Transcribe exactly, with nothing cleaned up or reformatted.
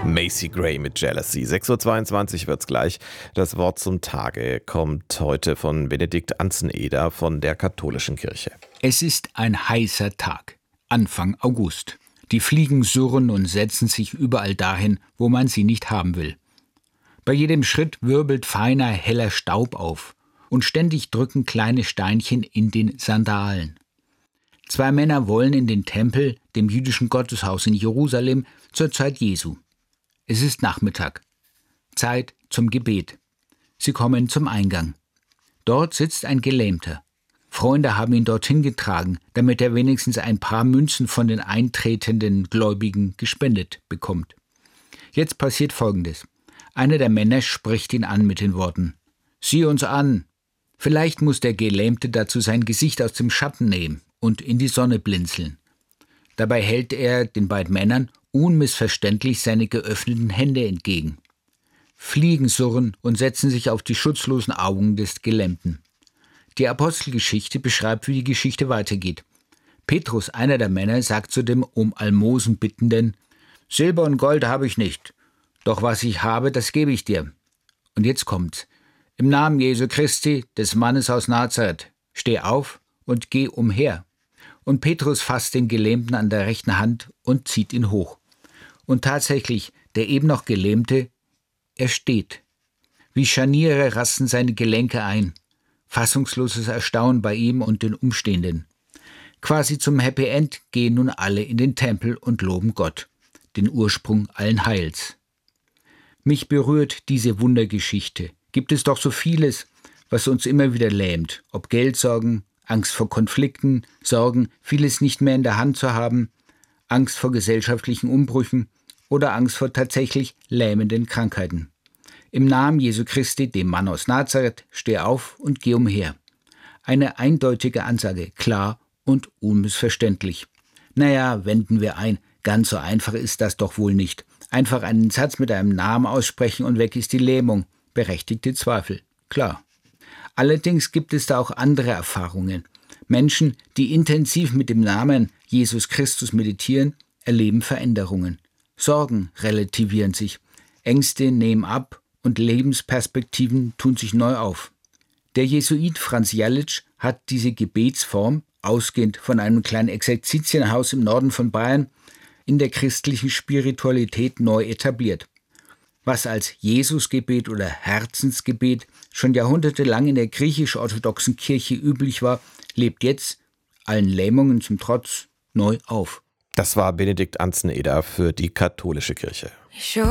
Macy Gray mit Jealousy. sechs Uhr zweiundzwanzig wird's gleich. Das Wort zum Tage kommt heute von Benedikt Anzeneder von der Katholischen Kirche. Es ist ein heißer Tag, Anfang August. Die Fliegen surren und setzen sich überall dahin, wo man sie nicht haben will. Bei jedem Schritt wirbelt feiner, heller Staub auf und ständig drücken kleine Steinchen in den Sandalen. Zwei Männer wollen in den Tempel, dem jüdischen Gotteshaus in Jerusalem, zur Zeit Jesu. Es ist Nachmittag. Zeit zum Gebet. Sie kommen zum Eingang. Dort sitzt ein Gelähmter. Freunde haben ihn dorthin getragen, damit er wenigstens ein paar Münzen von den eintretenden Gläubigen gespendet bekommt. Jetzt passiert Folgendes. Einer der Männer spricht ihn an mit den Worten: »Sieh uns an!« Vielleicht muss der Gelähmte dazu sein Gesicht aus dem Schatten nehmen und in die Sonne blinzeln. Dabei hält er den beiden Männern unmissverständlich seine geöffneten Hände entgegen. Fliegen surren und setzen sich auf die schutzlosen Augen des Gelähmten. Die Apostelgeschichte beschreibt, wie die Geschichte weitergeht. Petrus, einer der Männer, sagt zu dem um Almosen Bittenden: »Silber und Gold habe ich nicht, doch was ich habe, das gebe ich dir.« Und jetzt kommt's. »Im Namen Jesu Christi, des Mannes aus Nazareth, steh auf und geh umher.« Und Petrus fasst den Gelähmten an der rechten Hand und zieht ihn hoch. Und tatsächlich, der eben noch Gelähmte, er steht. Wie Scharniere rasten seine Gelenke ein. Fassungsloses Erstaunen bei ihm und den Umstehenden. Quasi zum Happy End gehen nun alle in den Tempel und loben Gott, den Ursprung allen Heils. Mich berührt diese Wundergeschichte. Gibt es doch so vieles, was uns immer wieder lähmt, ob Geldsorgen, Angst vor Konflikten, Sorgen, vieles nicht mehr in der Hand zu haben, Angst vor gesellschaftlichen Umbrüchen oder Angst vor tatsächlich lähmenden Krankheiten. Im Namen Jesu Christi, dem Mann aus Nazareth, steh auf und geh umher. Eine eindeutige Ansage, klar und unmissverständlich. Naja, wenden wir ein, ganz so einfach ist das doch wohl nicht. Einfach einen Satz mit einem Namen aussprechen und weg ist die Lähmung. Berechtigte Zweifel, klar. Allerdings gibt es da auch andere Erfahrungen. Menschen, die intensiv mit dem Namen Jesus Christus meditieren, erleben Veränderungen. Sorgen relativieren sich, Ängste nehmen ab und Lebensperspektiven tun sich neu auf. Der Jesuit Franz Jalitsch hat diese Gebetsform, ausgehend von einem kleinen Exerzitienhaus im Norden von Bayern, in der christlichen Spiritualität neu etabliert. Was als Jesusgebet oder Herzensgebet schon jahrhundertelang in der griechisch-orthodoxen Kirche üblich war, lebt jetzt, allen Lähmungen zum Trotz, neu auf. Das war Benedikt Anzeneder für die Katholische Kirche.